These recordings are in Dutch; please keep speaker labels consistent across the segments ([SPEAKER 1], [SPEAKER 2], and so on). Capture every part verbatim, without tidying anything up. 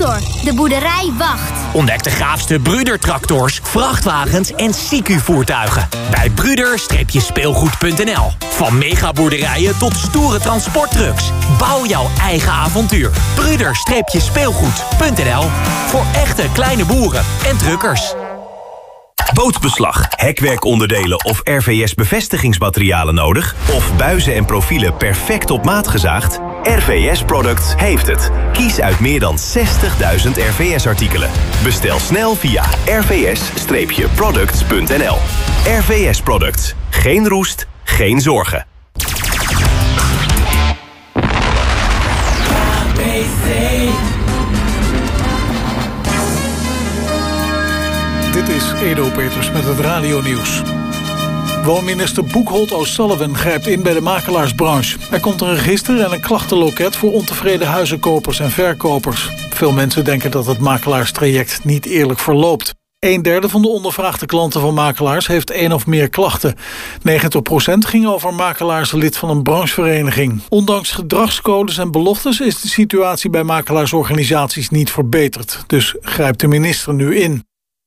[SPEAKER 1] Tractor. De boerderij wacht.
[SPEAKER 2] Ontdek de gaafste Brüder-tractors, vrachtwagens en S I C U-voertuigen. Bij Brüder-speelgoed punt n l. Van megaboerderijen tot stoere transporttrucks. Bouw jouw eigen avontuur. Brüder-speelgoed punt n l. Voor echte kleine boeren en truckers.
[SPEAKER 3] Bootbeslag, hekwerkonderdelen of R V S-bevestigingsmaterialen nodig? Of buizen en profielen perfect op maat gezaagd? R V S Products heeft het. Kies uit meer dan zestigduizend R V S-artikelen. Bestel snel via r v s products punt n l. R V S Products. Geen roest, geen zorgen.
[SPEAKER 4] Dit is Edo Peters met het radionieuws. Woonminister Boekholt O'Sullivan grijpt in bij de makelaarsbranche. Er komt een register en een klachtenloket voor ontevreden huizenkopers en verkopers. Veel mensen denken dat het makelaarstraject niet eerlijk verloopt. Een derde van de ondervraagde klanten van makelaars heeft één of meer klachten. negentig procent ging over makelaars lid van een branchevereniging. Ondanks gedragscodes en beloftes is de situatie bij makelaarsorganisaties niet verbeterd. Dus grijpt de minister nu in.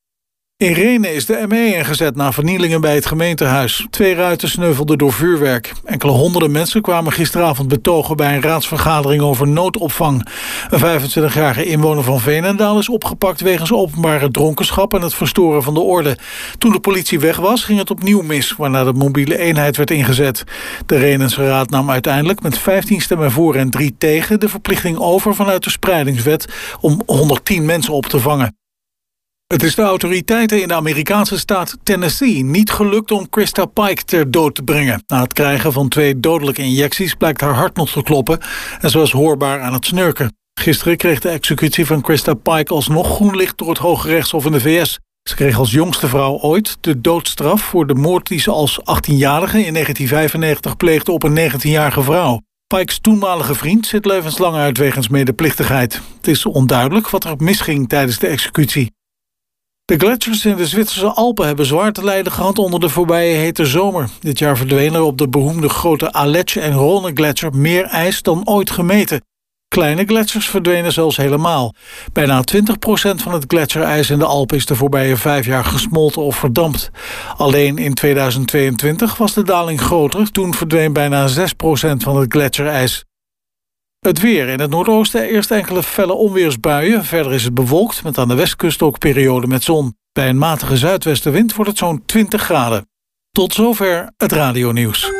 [SPEAKER 4] In Rhenen is de M E ingezet na vernielingen bij het gemeentehuis. Twee ruiten sneuvelden door vuurwerk. Enkele honderden mensen kwamen gisteravond betogen bij een raadsvergadering over noodopvang. Een vijfentwintigjarige inwoner van Veenendaal is opgepakt wegens openbare dronkenschap en het verstoren van de orde. Toen de politie weg was, ging het opnieuw mis, waarna de mobiele eenheid werd ingezet. De Rhenense Raad nam uiteindelijk met vijftien stemmen voor en drie tegen de verplichting over vanuit de spreidingswet om honderdtien mensen op te vangen. Het is de autoriteiten in de Amerikaanse staat Tennessee niet gelukt om Krista Pike ter dood te brengen. Na het krijgen van twee dodelijke injecties blijkt haar hart nog te kloppen en ze was hoorbaar aan het snurken. Gisteren kreeg de executie van Krista Pike alsnog groen licht door het Hoge Rechtshof in de V S. Ze kreeg als jongste vrouw ooit de doodstraf voor de moord die ze als achttienjarige in negentien vijfennegentig pleegde op een negentienjarige vrouw. Pikes toenmalige vriend zit levenslang uit wegens medeplichtigheid. Het is onduidelijk wat er misging tijdens de executie. De gletsjers in de Zwitserse Alpen hebben zwaar te lijden gehad onder de voorbije hete zomer. Dit jaar verdween er op de beroemde grote Aletsch en Rhône gletsjer meer ijs dan ooit gemeten. Kleine gletsjers verdwenen zelfs helemaal. Bijna twintig procent van het gletsjerijs in de Alpen is de voorbije vijf jaar gesmolten of verdampt. Alleen in tweeduizend tweeëntwintig was de daling groter. Toen verdween bijna zes procent van het gletsjerijs. Het weer. In het noordoosten eerst enkele felle onweersbuien. Verder is het bewolkt, met aan de westkust ook perioden met zon. Bij een matige zuidwestenwind wordt het zo'n twintig graden. Tot zover het radionieuws.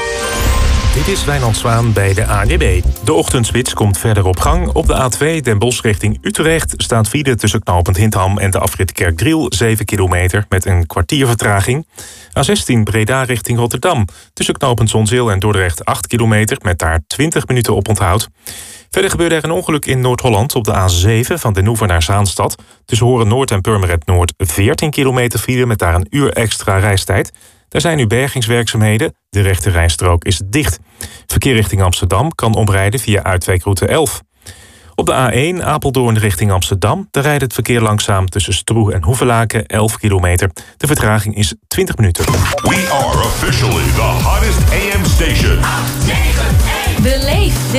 [SPEAKER 5] Dit is Wijnand Zwaan bij de A N W B. De ochtendspits komt verder op gang. Op de A twee Den Bosch richting Utrecht staat file tussen knooppunt Hintham en de afrit Kerkdriel zeven kilometer met een kwartier vertraging. A zestien Breda richting Rotterdam. Tussen knooppunt Zonzeel en Dordrecht acht kilometer met daar twintig minuten op onthoud. Verder gebeurde er een ongeluk in Noord-Holland op de A zeven van Den Hoever naar Zaanstad. Tussen Horen Noord en Purmerend Noord veertien kilometer file met daar een uur extra reistijd. Er zijn nu bergingswerkzaamheden. De rechte rijstrook is dicht. Verkeer richting Amsterdam kan omrijden via uitwijkroute elf. Op de A één Apeldoorn richting Amsterdam. Daar rijdt het verkeer langzaam tussen Stroe en Hoevelaken elf kilometer. De vertraging is twintig minuten.
[SPEAKER 6] We are officially the hottest A M station.
[SPEAKER 7] Beleef